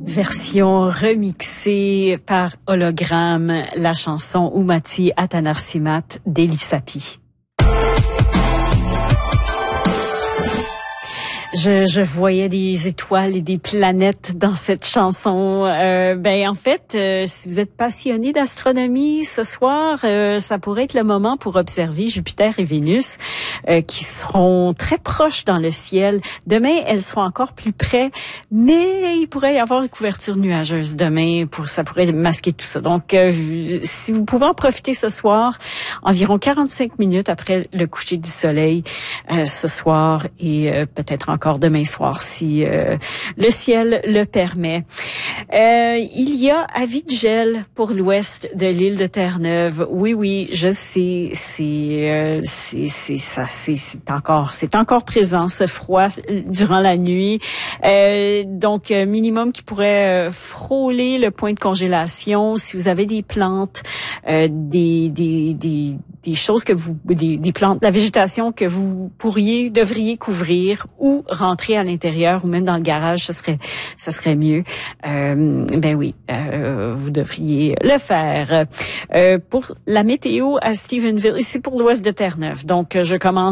Version remixée par Hologramme, la chanson Umati Atanarsimat d'Elisapi. Je voyais des étoiles et des planètes dans cette chanson. En fait, si vous êtes passionné d'astronomie ce soir, ça pourrait être le moment pour observer Jupiter et Vénus qui seront très proches dans le ciel. Demain, elles seront encore plus près, mais il pourrait y avoir une couverture nuageuse demain. Ça pourrait masquer tout ça. Donc, si vous pouvez en profiter ce soir, environ 45 minutes après le coucher du soleil ce soir et peut-être encore demain soir si le ciel le permet. Il y a avis de gel pour l'ouest de l'île de Terre-Neuve. Oui, je sais, c'est encore présent ce froid durant la nuit. Donc minimum qui pourrait frôler le point de congélation. Si vous avez des plantes, des choses que des plantes, la végétation que vous devriez couvrir ou rentrer à l'intérieur ou même dans le garage, ça serait mieux. Vous devriez le faire. Pour la météo à Stephenville, ici pour l'ouest de Terre-Neuve. Donc, je commence